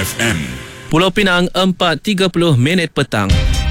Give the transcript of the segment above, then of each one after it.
FM. Pulau Pinang 4.30 petang.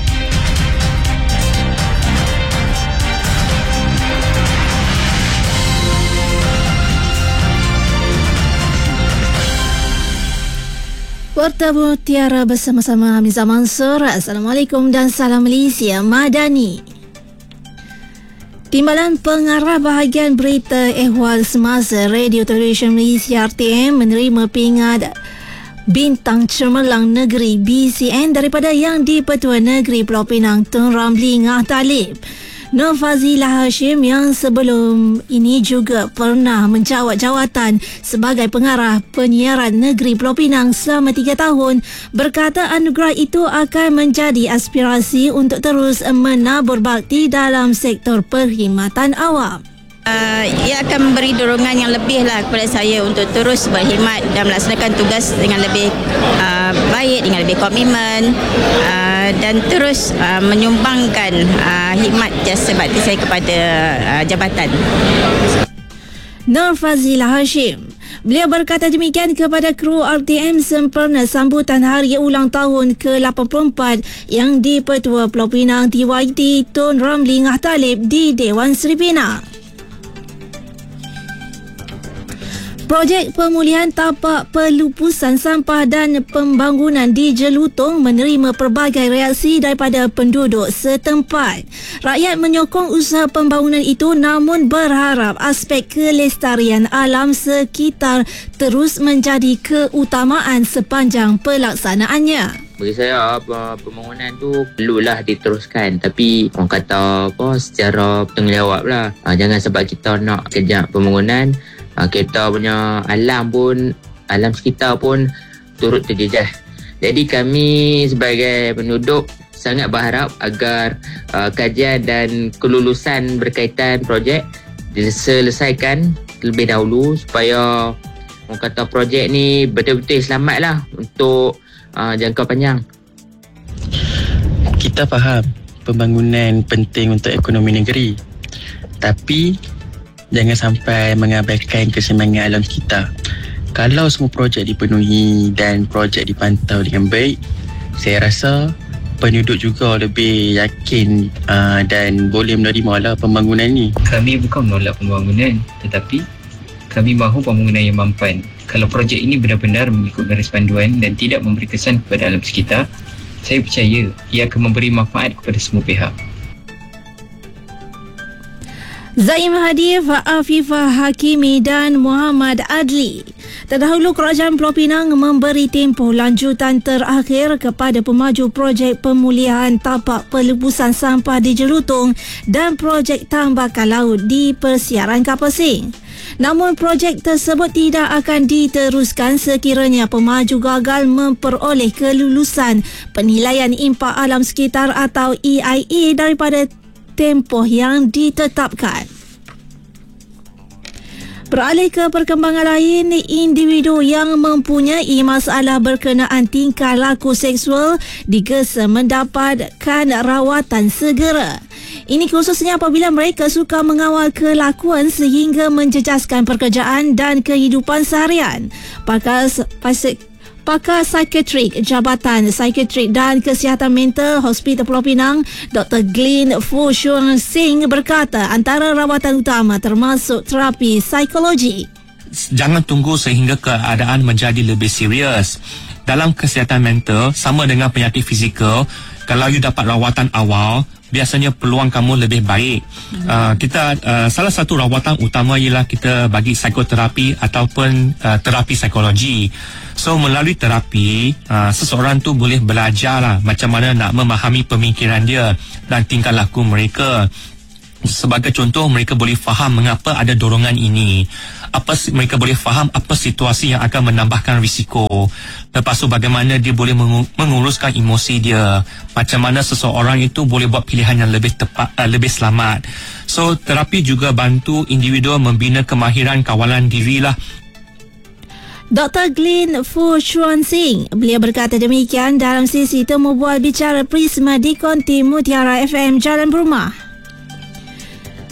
Bertemu Tiara bersama-sama Hamizah Mansur. Assalamualaikum dan salam Malaysia Madani. Timbalan Pengarah Bahagian Berita Ehwal Semasa Radio Television Malaysia RTM menerima pingat Bintang Cemerlang Negeri BCN daripada Yang di-Pertua Negeri Pulau Pinang Tun Ramli Ngah Talib. Nur Fazilah Hashim yang sebelum ini juga pernah menjawat jawatan sebagai pengarah penyiaran negeri Pulau Pinang selama 3 tahun, berkata anugerah itu akan menjadi aspirasi untuk terus menabur bakti dalam sektor perkhidmatan awam. Ia akan memberi dorongan yang lebih lah kepada saya untuk terus berkhidmat dan melaksanakan tugas dengan lebih baik, dengan lebih komitmen dan terus menyumbangkan khidmat jasa bakti saya kepada jabatan. Nur Fazilah Hashim. Beliau berkata demikian kepada kru RTM sempena sambutan hari ulang tahun ke-84 yang di-Pertua Pulau Pinang TYT Tun Ramli Ngah Talib di Dewan Seri Pinang. Projek pemulihan tapak pelupusan sampah dan pembangunan di Jelutong menerima pelbagai reaksi daripada penduduk setempat. Rakyat menyokong usaha pembangunan itu namun berharap aspek kelestarian alam sekitar terus menjadi keutamaan sepanjang pelaksanaannya. Bagi saya pembangunan tu perlulah diteruskan, tapi orang kata secara bertanggungjawab lah. Jangan sebab kita nak kejap pembangunan, kita punya alam sekitar pun turut terjejas. Jadi kami sebagai penduduk sangat berharap agar kajian dan kelulusan berkaitan projek diselesaikan terlebih dahulu supaya orang kata projek ni betul-betul selamatlah untuk jangka panjang. Kita faham pembangunan penting untuk ekonomi negeri, tapi jangan sampai mengabaikan keseimbangan alam kita. Kalau semua projek dipenuhi dan projek dipantau dengan baik, saya rasa penduduk juga lebih yakin dan boleh menerima lah pembangunan ni. Kami bukan menolak pembangunan, tetapi kami mahu pembangunan yang mampan. Kalau projek ini benar-benar mengikut garis panduan dan tidak memberi kesan kepada alam sekitar, saya percaya ia akan memberi manfaat kepada semua pihak. Zaim Hadif, Afifah Hakimi dan Muhammad Adli. Terdahulu Kerajaan Pulau Pinang memberi tempoh lanjutan terakhir kepada pemaju projek pemulihan tapak pelupusan sampah di Jelutong dan projek tambakan laut di Persiaran Kapal Sing. Namun projek tersebut tidak akan diteruskan sekiranya pemaju gagal memperoleh kelulusan penilaian impak alam sekitar atau EIA daripada tempoh yang ditetapkan. Beralih ke perkembangan lain, individu yang mempunyai masalah berkenaan tingkah laku seksual digesa mendapatkan rawatan segera. Ini khususnya apabila mereka suka mengawal kelakuan sehingga menjejaskan pekerjaan dan kehidupan seharian. Pakar psikiatrik Jabatan Psikiatrik dan Kesihatan Mental Hospital Pulau Pinang, Dr. Glenn Fu Chuan Sing berkata antara rawatan utama termasuk terapi psikologi. Jangan tunggu sehingga keadaan menjadi lebih serius. Dalam kesihatan mental, sama dengan penyakit fizikal, kalau you dapat rawatan awal, biasanya peluang kamu lebih baik. Salah satu rawatan utama ialah kita bagi psikoterapi ataupun terapi psikologi. So melalui terapi, seseorang tu boleh belajar lah macam mana nak memahami pemikiran dia dan tingkah laku mereka. Sebagai contoh, mereka boleh faham mengapa ada dorongan ini. Mereka boleh faham apa situasi yang akan menambahkan risiko. Lepas tu bagaimana dia boleh menguruskan emosi dia. Macam mana seseorang itu boleh buat pilihan yang lebih tepat, lebih selamat. So terapi juga bantu individu membina kemahiran kawalan diri lah. Dr. Glenn Fu Chuan Sing, beliau berkata demikian dalam sesi temu bual bicara Prisma di Konti Mutiara FM Jalan Berumah.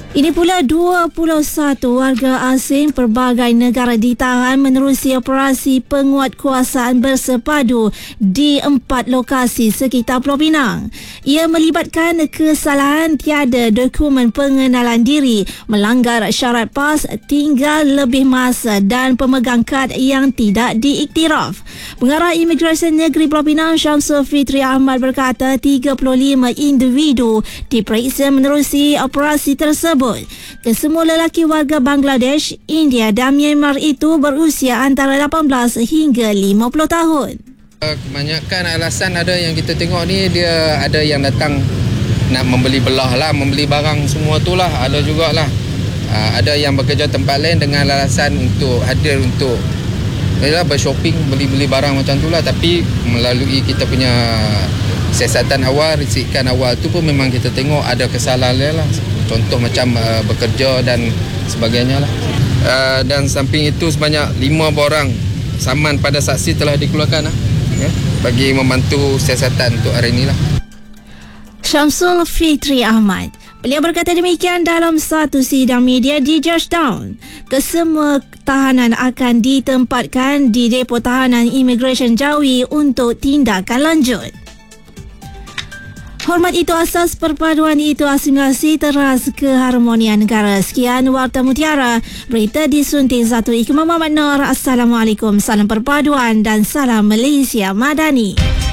Ini pula 21 warga asing pelbagai negara ditahan menerusi operasi penguatkuasaan bersepadu di 4 lokasi sekitar Pulau Pinang. Ia melibatkan kesalahan tiada dokumen pengenalan diri, melanggar syarat PAS, tinggal lebih masa dan pemegang kad yang tidak diiktiraf. Pengarah Imigresen Negeri Pulau Pinang Syamsul Fitri Ahmad berkata 35 individu diperiksa menerusi operasi tersebut. Kesemua lelaki warga Bangladesh, India dan Myanmar itu berusia antara 18 hingga 50 tahun. Kebanyakan alasan ada yang kita tengok ni, dia ada yang datang nak membeli belah lah, membeli barang semua tu lah, ada jugalah. Ada yang bekerja tempat lain dengan alasan untuk hadir untuk bershopping, beli-beli barang macam tu lah. Tapi melalui kita punya siasatan awal, risikan awal tu pun memang kita tengok ada kesalahan lah. Contoh macam bekerja dan sebagainya lah. Dan samping itu sebanyak 5 orang saman pada saksi telah dikeluarkan lah, bagi membantu siasatan untuk hari ini lah. Syamsul Fitri Ahmad. Beliau berkata demikian dalam satu sidang media di Georgetown. Kesemua tahanan akan ditempatkan di depo tahanan Imigresen Jawi untuk tindakan lanjut. Hormat itu asas, perpaduan itu asimilasi, teras keharmonian negara. Sekian Warta Mutiara. Berita disunting 1 Ikmah Muhammad Nur. Assalamualaikum, salam perpaduan dan salam Malaysia Madani.